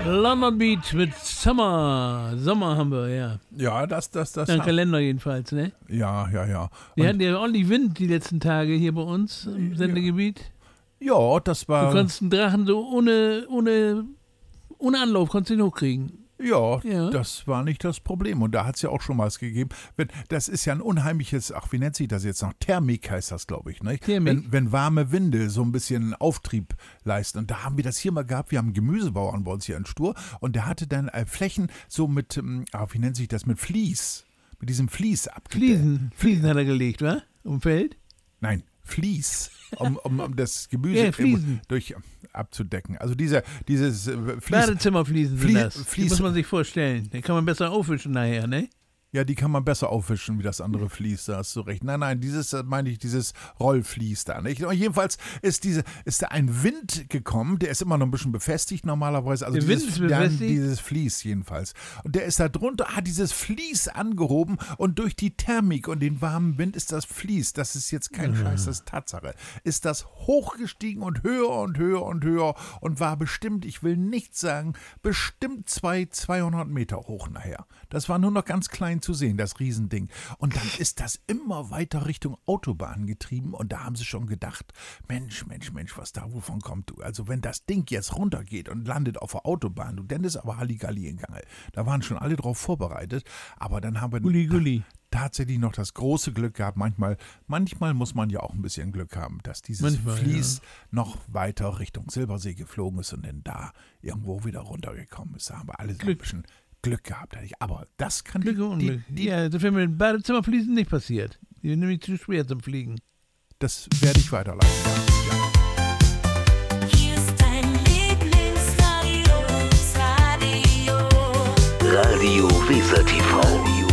London Beach mit Sommer. Sommer haben wir, ja. Ja, das. Im Kalender jedenfalls, ne? Ja. Wir hatten ja ordentlich Wind die letzten Tage hier bei uns im Sendegebiet. Ja, das war. Du konntest einen Drachen so ohne Anlauf, konntest ihn hochkriegen. Ja, Ja. das war nicht das Problem. Und da hat es ja auch schon mal was gegeben. Das ist ja ein unheimliches, wie nennt sich das jetzt noch? Thermik heißt das, glaube ich. Ne? Thermik. Wenn warme Winde so ein bisschen Auftrieb leisten. Und da haben wir das hier mal gehabt. Wir haben einen Gemüsebauern bei uns hier in Stur. Und der hatte dann Flächen so mit, wie nennt sich das? Mit Vlies. Mit diesem Vlies abgedeckt. Fliesen hat er gelegt, wa? Umfeld? Nein, Vlies, um das Gemüse Ja, Fliesen. durch abzudecken. Also dieses Vlies. Badezimmerfliesen sind das. Die Vlies. muss man sich vorstellen. Den kann man besser aufwischen nachher, ne? Ja, die kann man besser aufwischen, wie das andere Vlies, da hast du recht. Nein, dieses Rollvlies da, nicht? Und jedenfalls ist da ein Wind gekommen, der ist immer noch ein bisschen befestigt normalerweise. Also Der Wind ist befestigt? Dieses Vlies jedenfalls. Und der ist da drunter, hat dieses Vlies angehoben und durch die Thermik und den warmen Wind ist das Vlies, das ist jetzt kein Scheiß, das ist Tatsache, ist das hochgestiegen und höher und höher und höher und war bestimmt, ich will nicht sagen, bestimmt 200 Meter hoch nachher. Das war nur noch ganz klein zu sehen, das Riesending. Und dann ist das immer weiter Richtung Autobahn getrieben und da haben sie schon gedacht, Mensch, was da wovon kommt, du? Also wenn das Ding jetzt runtergeht und landet auf der Autobahn, du, dann ist aber Halligalli in Gange. Da waren schon alle drauf vorbereitet, aber dann haben wir Gulli. tatsächlich noch das große Glück gehabt. Manchmal muss man ja auch ein bisschen Glück haben, dass dieses Vlies noch weiter Richtung Silbersee geflogen ist und dann da irgendwo wieder runtergekommen ist. Da haben wir alle so ein bisschen Glück gehabt. Aber das kann Glück und Unglück. Ja, das wäre mit den Badezimmerfliesen nicht passiert. Die sind nämlich zu schwer zum Fliegen. Das werde ich weiterleiten. Ja. Hier ist dein Lieblingsradio. Radio Weser TV.